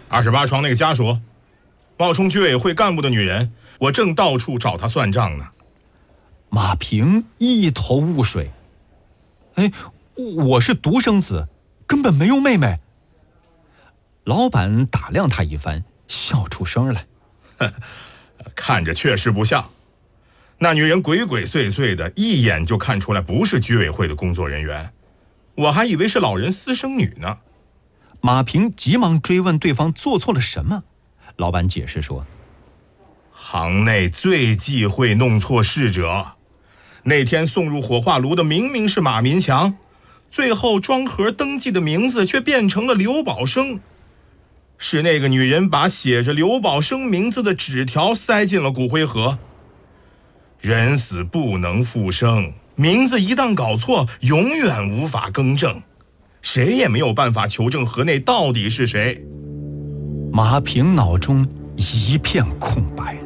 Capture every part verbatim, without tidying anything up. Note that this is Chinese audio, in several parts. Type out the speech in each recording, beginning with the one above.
二十八床那个家属，冒充居委会干部的女人，我正到处找她算账呢。 马平一头雾水。哎，我是独生子，根本没有妹妹。老板打量他一番，笑出声来。 看着确实不像，那女人鬼鬼祟祟的，一眼就看出来不是居委会的工作人员，我还以为是老人私生女呢。 马平急忙追问对方做错了什么。老板解释说， 行内最忌讳弄错逝者，那天送入火化炉的明明是马民强，最后装盒登记的名字却变成了刘宝生。是那个女人把写着刘宝生名字的纸条塞进了骨灰盒。人死不能复生，名字一旦搞错，永远无法更正，谁也没有办法求证盒内到底是谁。 马平脑中一片空白。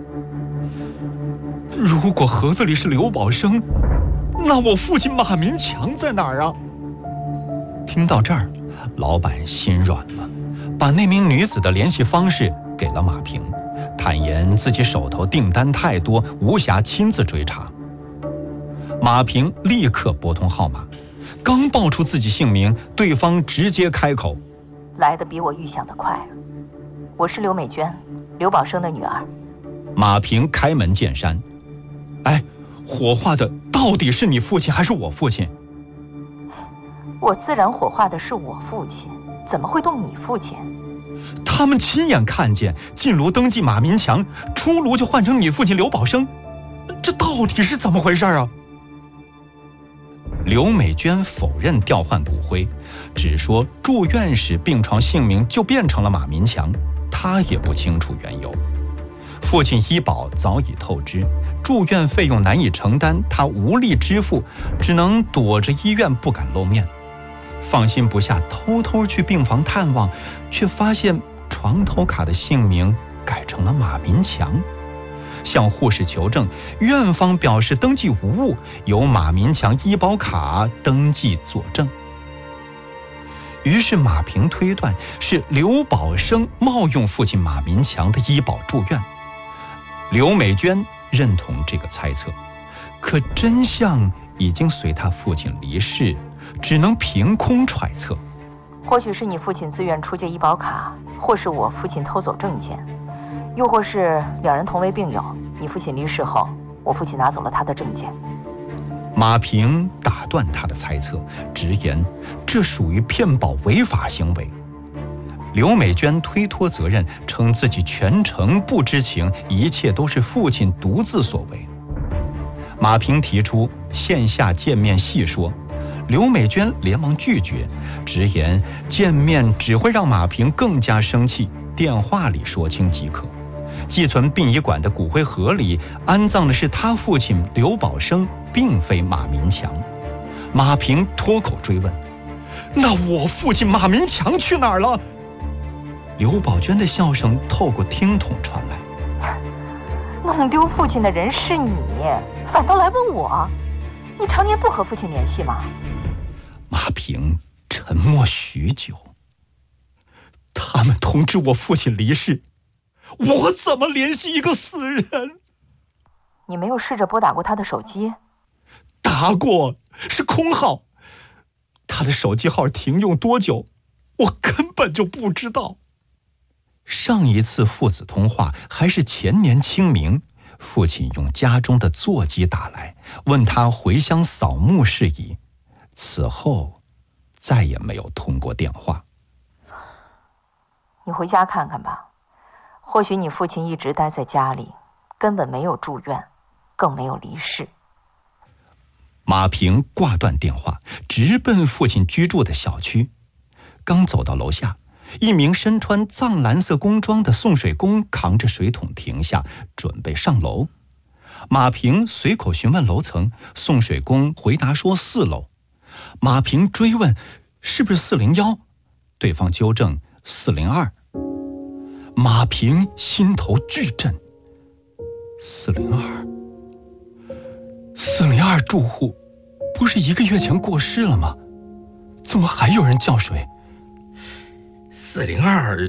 如果盒子里是刘宝生，那我父亲马民强在哪儿啊？听到这儿，老板心软了，把那名女子的联系方式给了马平，坦言自己手头订单太多，无暇亲自追查。马平立刻拨通号码，刚报出自己姓名，对方直接开口： 来得比我预想的快，我是刘美娟，刘宝生的女儿。 马平开门见山：哎，火化的到底是你父亲还是我父亲？ 我自然火化的是我父亲，怎么会动你父亲？ 他们亲眼看见进炉登记马民强，出炉就换成你父亲刘宝生，这到底是怎么回事啊？刘美娟否认调换骨灰，只说住院时病床姓名就变成了马民强，她也不清楚缘由。父亲医保早已透支，住院费用难以承担，他无力支付，只能躲着医院不敢露面。放心不下，偷偷去病房探望，却发现床头卡的姓名改成了马民强。向护士求证，院方表示登记无误，由马民强医保卡登记佐证。于是马平推断是刘宝生冒用父亲马民强的医保住院。刘美娟认同这个猜测，可真相已经随他父亲离世，只能凭空揣测。 或许是你父亲自愿出借医保卡，或是我父亲偷走证件，又或是两人同为病友，你父亲离世后，我父亲拿走了他的证件。 马平打断他的猜测，直言这属于骗保违法行为。刘美娟推脱责任，称自己全程不知情，一切都是父亲独自所为。马平提出线下见面细说，刘美娟连忙拒绝，直言见面只会让马平更加生气，电话里说清即可。寄存殡仪馆的骨灰盒里安葬的是他父亲刘宝生，并非马民强。马平脱口追问：那我父亲马民强去哪儿了？刘宝娟的笑声透过听筒传来： 弄丢父亲的人是你，反倒来问我，你常年不和父亲联系吗？ 马平沉默许久。他们通知我父亲离世，我怎么联系一个死人？ 你没有试着拨打过他的手机？ 打过，是空号。他的手机号停用多久，我根本就不知道。上一次父子通话还是前年清明，父亲用家中的座机打来，问他回乡扫墓事宜。此后再也没有通过电话。 你回家看看吧，或许你父亲一直待在家里，根本没有住院，更没有离世。 马平挂断电话，直奔父亲居住的小区。刚走到楼下，一名身穿藏蓝色工装的送水工扛着水桶停下，准备上楼。马平随口询问楼层，送水工回答说四楼。马平追问是不是四零一，对方纠正四零二。马平心头巨震，四零二，四零二住户不是一个月前过世了吗？怎么还有人叫水？ 四零二